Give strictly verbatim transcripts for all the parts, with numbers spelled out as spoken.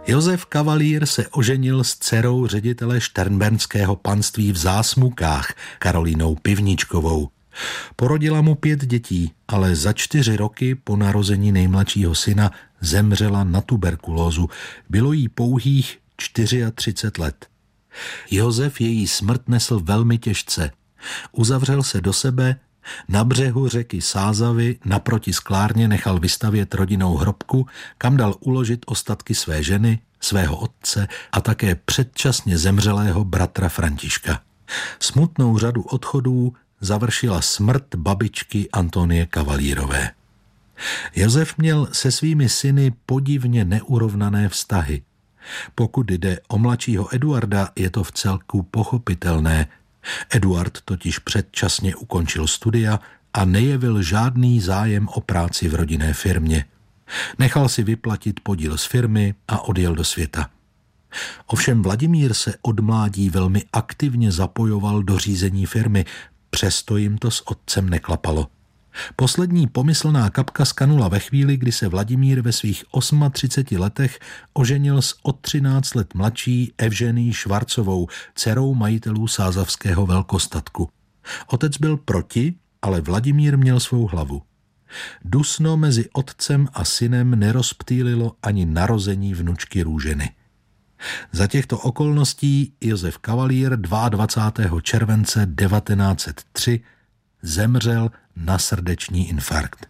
Josef Kavalír se oženil s dcerou ředitele šternbernského panství v Zásmukách, Karolínou Pivničkovou. Porodila mu pět dětí, ale za čtyři roky po narození nejmladšího syna zemřela na tuberkulózu. Bylo jí pouhých třicet čtyři let. Josef její smrt nesl velmi těžce. Uzavřel se do sebe, na břehu řeky Sázavy naproti sklárně nechal vystavět rodinnou hrobku, kam dal uložit ostatky své ženy, svého otce a také předčasně zemřelého bratra Františka. Smutnou řadu odchodů završila smrt babičky Antonie Kavalírové. Josef měl se svými syny podivně neurovnané vztahy. Pokud jde o mladšího Eduarda, je to vcelku pochopitelné. Eduard totiž předčasně ukončil studia a nejevil žádný zájem o práci v rodinné firmě. Nechal si vyplatit podíl z firmy a odjel do světa. Ovšem Vladimír se od mládí velmi aktivně zapojoval do řízení firmy, přesto jim to s otcem neklapalo. Poslední pomyslná kapka skanula ve chvíli, kdy se Vladimír ve svých třiceti osmi letech oženil s o třináct let mladší Evženií Švarcovou, dcerou majitelů sázavského velkostatku. Otec byl proti, ale Vladimír měl svou hlavu. Dusno mezi otcem a synem nerozptýlilo ani narození vnučky Růženy. Za těchto okolností Josef Kavalír dvacátého druhého července devatenáct set tři zemřel na srdeční infarkt.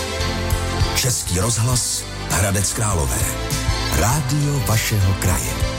Český rozhlas Hradec Králové. Rádio vašeho kraje.